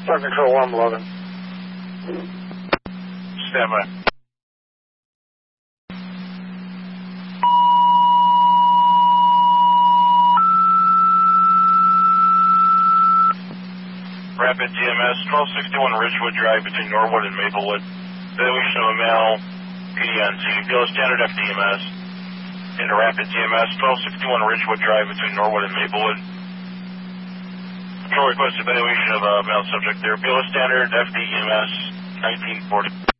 Star Control 111. Stand by. Rapid DMS, 1261 Ridgewood Drive between Norwood and Maplewood. Evaluation of a male PDNC. Bureau Standard FDMS. Into Rapid DMS, 1261 Ridgewood Drive between Norwood and Maplewood. Control request evaluation of a male subject there. Bureau Standard FDMS, 1940.